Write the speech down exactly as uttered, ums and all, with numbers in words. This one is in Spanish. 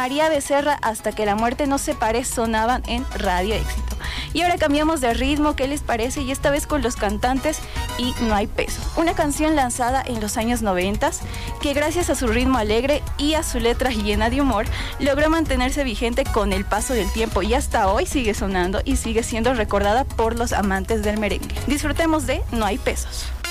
María Becerra, Hasta que la muerte nos separe, sonaban en Radio Éxito. Y ahora cambiamos de ritmo, ¿qué les parece? Y esta vez con los cantantes y No hay peso. Una canción lanzada en los años noventa que gracias a su ritmo alegre y a su letra llena de humor logró mantenerse vigente con el paso del tiempo y hasta hoy sigue sonando y sigue siendo recordada por los amantes del merengue. Disfrutemos de No hay pesos.